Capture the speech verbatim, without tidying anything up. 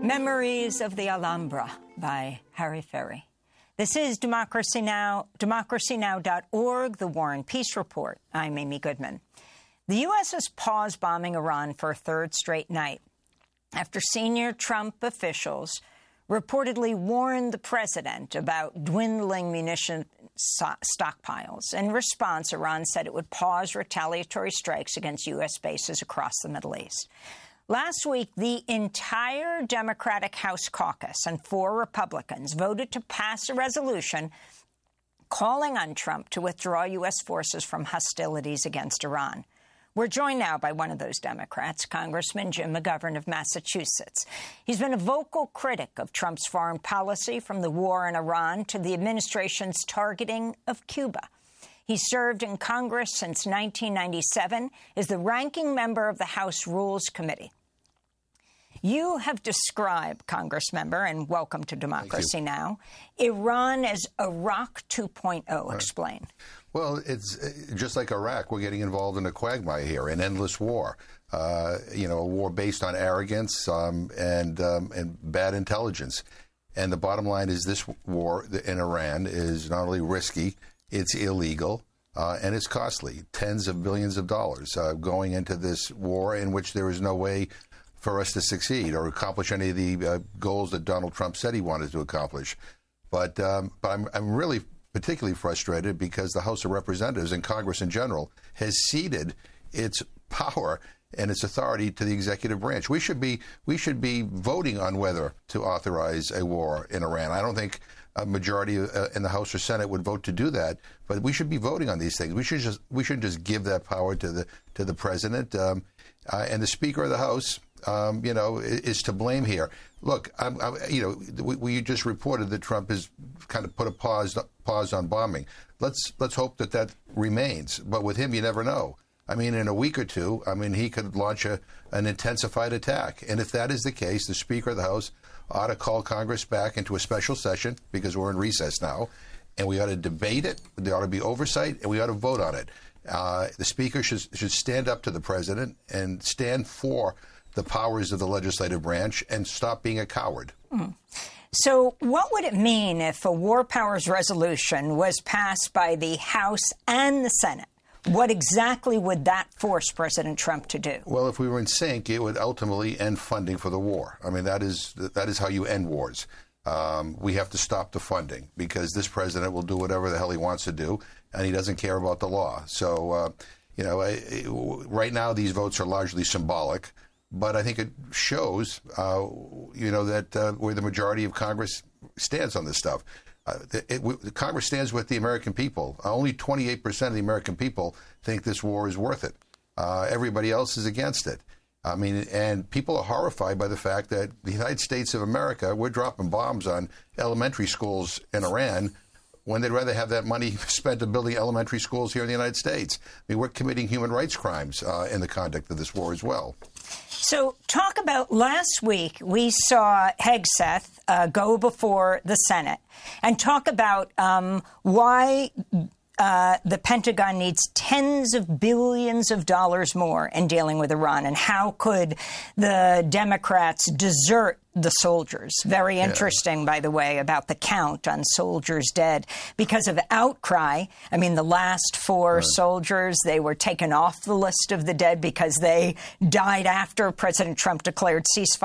Memories of the Alhambra by Harry Ferry. This is Democracy Now!, democracy now dot org, the War and Peace Report. I'm Amy Goodman. The U S has paused bombing Iran for a third straight night after senior Trump officials reportedly warned the president about dwindling munition stockpiles. In response, Iran said it would pause retaliatory strikes against U S bases across the Middle East. Last week, the entire Democratic House caucus and four Republicans voted to pass a resolution calling on Trump to withdraw U S forces from hostilities against Iran. We're joined now by one of those Democrats, Congressman Jim McGovern of Massachusetts. He's been a vocal critic of Trump's foreign policy, from the war in Iran to the administration's targeting of Cuba. He served in Congress since nineteen ninety-seven as the ranking member of the House Rules Committee. You have described, Congressmember, and welcome to Democracy Now!, Iran as Iraq two point oh. Explain. Right. Well, it's just like Iraq. We're getting involved in a quagmire here, an endless war. Uh, you know, a war based on arrogance um, and um, and bad intelligence. And the bottom line is this war in Iran is not only risky, it's illegal, uh, and it's costly. Tens of billions of dollars uh, going into this war in which there is no way for us to succeed or accomplish any of the uh, goals that Donald Trump said he wanted to accomplish. But um, but I'm I'm really particularly frustrated because the House of Representatives and Congress in general has ceded its power and its authority to the executive branch. We should be we should be voting on whether to authorize a war in Iran. I don't think a majority uh, in the House or Senate would vote to do that, but we should be voting on these things. We should just we shouldn't just give that power to the to the president um, uh, and the Speaker of the House. Um, you know, is to blame here. Look, I'm, I'm, you know, we, we just reported that Trump has kind of put a pause pause on bombing. Let's let's hope that that remains. But with him, you never know. I mean, in a week or two, I mean, he could launch a, an intensified attack. And if that is the case, the Speaker of the House ought to call Congress back into a special session, because we're in recess now, and we ought to debate it. There ought to be oversight, and we ought to vote on it. Uh, the Speaker should should stand up to the president and stand for the powers of the legislative branch and stop being a coward. Mm. So what would it mean if a war powers resolution was passed by the House and the Senate? What exactly would that force President Trump to do? Well, if we were in sync, it would ultimately end funding for the war. I mean, that is that is how you end wars. Um, we have to stop the funding, because this president will do whatever the hell he wants to do, and he doesn't care about the law. So, uh, you know, right now these votes are largely symbolic. But I think it shows, uh, you know, that uh, where the majority of Congress stands on this stuff. Uh, it, it, Congress stands with the American people. Uh, only twenty-eight percent of the American people think this war is worth it. Uh, everybody else is against it. I mean, and people are horrified by the fact that the United States of America, we're dropping bombs on elementary schools in Iran when they'd rather have that money spent on building elementary schools here in the United States. I mean, we're committing human rights crimes uh, in the conduct of this war as well. So talk about last week, we saw Hegseth uh, go before the Senate and talk about um, why uh, the Pentagon needs tens of billions of dollars more in dealing with Iran, and how could the Democrats desert the soldiers. Very interesting, yeah. By the way, about the count on soldiers dead because of outcry. I mean, the last four right. soldiers, they were taken off the list of the dead because they died after President Trump declared ceasefire.